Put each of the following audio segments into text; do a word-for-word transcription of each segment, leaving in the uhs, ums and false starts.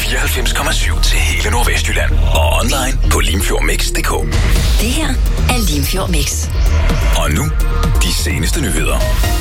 fireoghalvfems komma syv til hele Nordvestjylland. Og online på limfjordmix punktum d k. Det her er Limfjord Mix. Og nu, de seneste nyheder.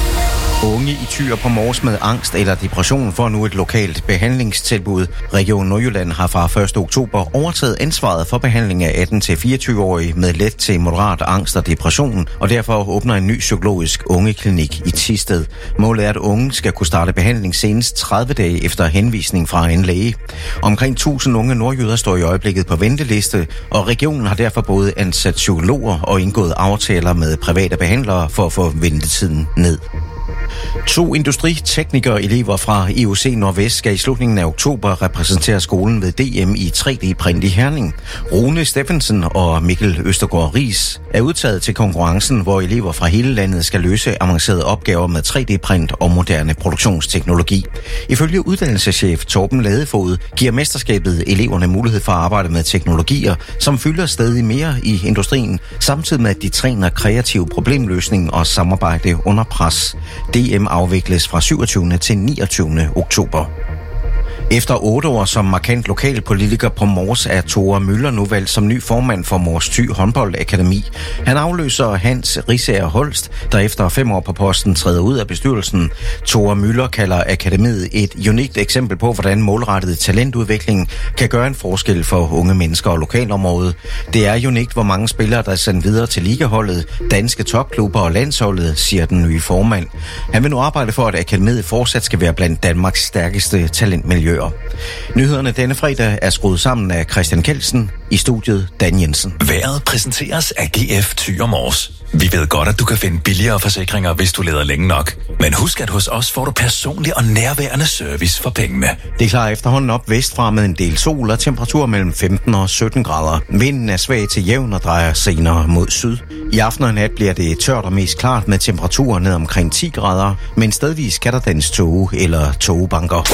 Unge i Thy på Mors med angst eller depression får nu et lokalt behandlingstilbud. Region Nordjylland har fra første oktober overtaget ansvaret for behandling af atten til fireogtyve-årige med let til moderat angst og depression, og derfor åbner en ny psykologisk ungeklinik i Thisted. Målet er, at unge skal kunne starte behandling senest tredive dage efter henvisning fra en læge. Omkring tusind unge nordjyder står i øjeblikket på venteliste, og regionen har derfor både ansat psykologer og indgået aftaler med private behandlere for at få ventetiden ned. To industriteknikere elever fra E U C Nordvest skal i slutningen af oktober repræsentere skolen ved D M i tre D-print i Herning. Rune Steffensen og Mikkel Østergaard Ries er udtaget til konkurrencen, hvor elever fra hele landet skal løse avancerede opgaver med tre D-print og moderne produktionsteknologi. Ifølge uddannelseschef Torben Ladefod giver mesterskabet eleverne mulighed for at arbejde med teknologier, som fylder stadig mere i industrien, samtidig med at de træner kreativ problemløsning og samarbejde under pres. D M afvikles fra syvogtyvende til niogtyvende oktober. Efter otte år som markant lokalpolitiker på Mors er Tore Møller nu valgt som ny formand for Mors Thy Håndboldakademi. Han afløser Hans Risager Holst, der efter fem år på posten træder ud af bestyrelsen. Tore Møller kalder akademiet et unikt eksempel på, hvordan målrettet talentudvikling kan gøre en forskel for unge mennesker og lokalområdet. Det er unikt, hvor mange spillere, der er sendt videre til ligaholdet, danske topklubber og landsholdet, siger den nye formand. Han vil nu arbejde for, at akademiet fortsat skal være blandt Danmarks stærkeste talentmiljøer. Nyhederne denne fredag er skruet sammen af Christian Kelsen, i studiet Dan Jensen. Vejret præsenteres af G F Thy og Mors. Vi ved godt, at du kan finde billigere forsikringer, hvis du leder længe nok. Men husk, at hos os får du personlig og nærværende service for pengene. Det klarer efterhånden op vestfra med en del sol og temperatur mellem femten og sytten grader. Vinden er svag til jævn og drejer senere mod syd. I aften og nat bliver det tørt og mest klart med temperaturer ned omkring ti grader, men stedvis kan der dannes tåge eller tågebanker.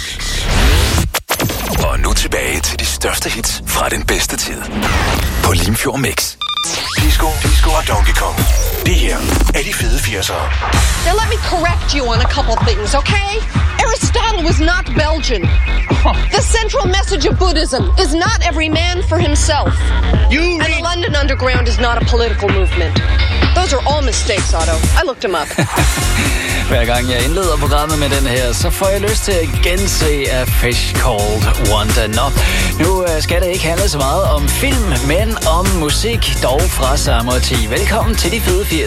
Og nu tilbage til de største hits fra den bedste tid på Limfjord Mix. Disco, Disco og Donkey Kong. Det her er de fede firsere. Now let me correct you on a couple things, okay? Aristotle was not Belgian. The central message of Buddhism is not every man for himself. You and the London Underground is not a political movement. Those are all mistakes, Otto. I looked them up. Hver gang jeg indleder programmet med den her, så får jeg lyst til at gense A Fish Called Wanda. Nå, nu skal det ikke handle så meget om film, men om musik, dog fra samme årti. Velkommen til de fede firs.